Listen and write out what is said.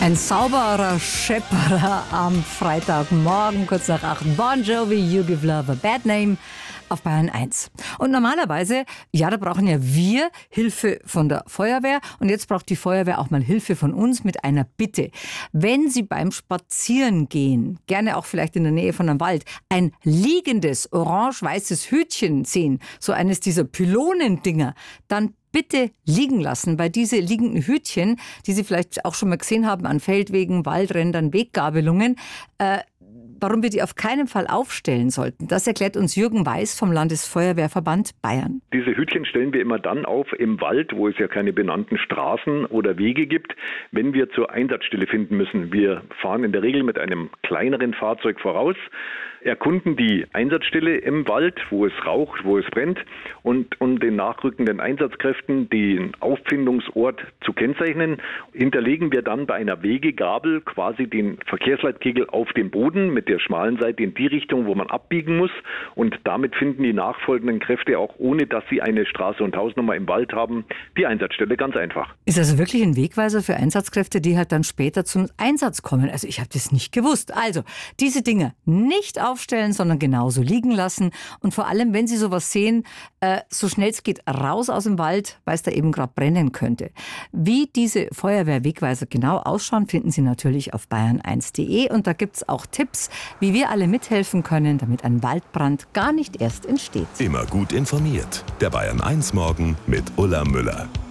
Ein sauberer Schepperer am Freitagmorgen, kurz nach 8. Bon Jovi, You Give Love a Bad Name auf Bayern 1. Und normalerweise, ja, da brauchen ja wir Hilfe von der Feuerwehr. Und jetzt braucht die Feuerwehr auch mal Hilfe von uns mit einer Bitte. Wenn Sie beim Spazierengehen, gerne auch vielleicht in der Nähe von einem Wald, ein liegendes orange-weißes Hütchen sehen, so eines dieser Pylonendinger, dann bitte liegen lassen, weil diese liegenden Hütchen, die Sie vielleicht auch schon mal gesehen haben an Feldwegen, Waldrändern, Weggabelungen, warum wir die auf keinen Fall aufstellen sollten, das erklärt uns Jürgen Weiß vom Landesfeuerwehrverband Bayern. Diese Hütchen stellen wir immer dann auf im Wald, wo es ja keine benannten Straßen oder Wege gibt, wenn wir zur Einsatzstelle finden müssen. Wir fahren in der Regel mit einem kleineren Fahrzeug voraus, erkunden die Einsatzstelle im Wald, wo es raucht, wo es brennt, und um den nachrückenden Einsatzkräften den Auffindungsort zu kennzeichnen, hinterlegen wir dann bei einer Wegegabel quasi den Verkehrsleitkegel auf dem Boden mit der schmalen Seite in die Richtung, wo man abbiegen muss, und damit finden die nachfolgenden Kräfte auch, ohne dass sie eine Straße und Hausnummer im Wald haben, die Einsatzstelle ganz einfach. Ist also wirklich ein Wegweiser für Einsatzkräfte, die halt dann später zum Einsatz kommen. Also ich habe das nicht gewusst. Also diese Dinger nicht aufstellen, sondern genauso liegen lassen. Und vor allem, wenn Sie sowas sehen, so schnell es geht, raus aus dem Wald, weil es da eben gerade brennen könnte. Wie diese Feuerwehrwegweiser genau ausschauen, finden Sie natürlich auf bayern1.de. Und da gibt es auch Tipps, wie wir alle mithelfen können, damit ein Waldbrand gar nicht erst entsteht. Immer gut informiert. Der Bayern 1 Morgen mit Ulla Müller.